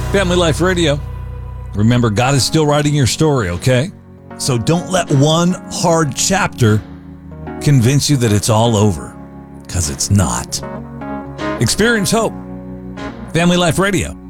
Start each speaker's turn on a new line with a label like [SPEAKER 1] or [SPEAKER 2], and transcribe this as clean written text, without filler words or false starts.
[SPEAKER 1] Family Life Radio. Remember, God is still writing your story, okay? So don't let one hard chapter convince you that it's all over, because it's not. Experience hope. Family Life Radio.